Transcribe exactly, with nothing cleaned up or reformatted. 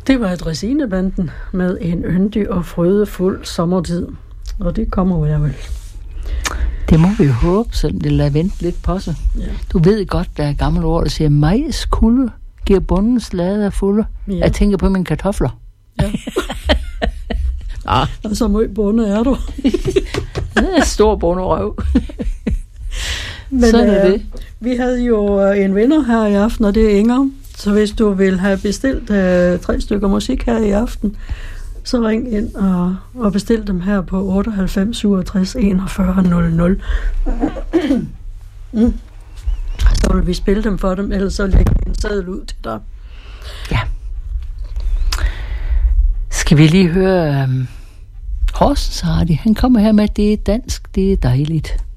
Det var Dræsinebanden med En yndig og frødefuld sommertid. Og det kommer jeg vel. Det må vi jo håbe, selvom det lader vente lidt på sig. Ja. Du ved godt, der er gammelt ord, der siger, majs kulde giver bundens lade af fulde. Ja. Jeg tænker på mine kartofler. Ja. Nå. Og så meget bunde er du. Det er stor bunderøv. Men sådan er øh, det. Vi havde jo en vinder her i aften, og det er Inger. Så hvis du vil have bestilt øh, tre stykker musik her i aften, så ring ind og, og bestil dem her på otteoghalvfems syvogtres enogfyrre nul nul. mm. Så vil vi spille dem for dem, ellers så lægger vi en seddel ud til dig. Ja. Skal vi lige høre um, Horsens Hardy? Han kommer her med, at det er dansk, det er dejligt.